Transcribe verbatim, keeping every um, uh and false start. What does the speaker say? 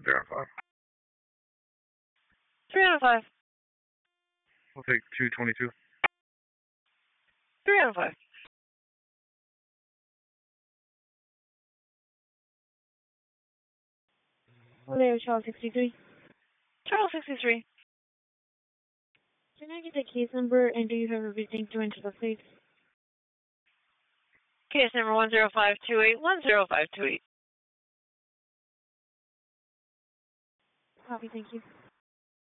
Three out of five. Three out of five. We'll take two twenty-two. Three out of five. Hello, Charles sixty-three. Charles sixty-three. Can I get the case number and do you have everything to enter the plate? Case number one zero five two eight one zero five two eight. Copy, thank you.